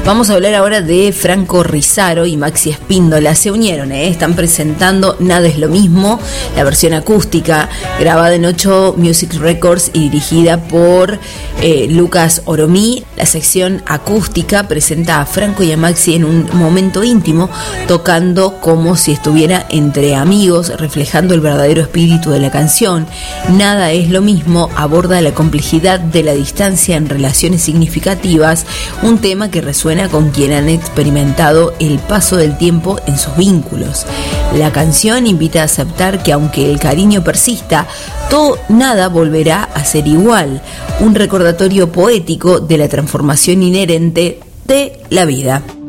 Vamos a hablar ahora de Franco Rizaro y Maxi Espíndola. Se unieron, están presentando Nada es lo mismo, la versión acústica, grabada en 8 Music Records y dirigida por Lucas Oromí. La sección acústica presenta a Franco y a Maxi en un momento íntimo, tocando como si estuviera entre amigos, reflejando el verdadero espíritu de la canción. Nada es lo mismo aborda la complejidad de la distancia en relaciones significativas, un tema que resuena con quien han experimentado el paso del tiempo en sus vínculos. La canción invita a aceptar que aunque el cariño persista, nada volverá a ser igual, un recordatorio poético de la transformación inherente de la vida.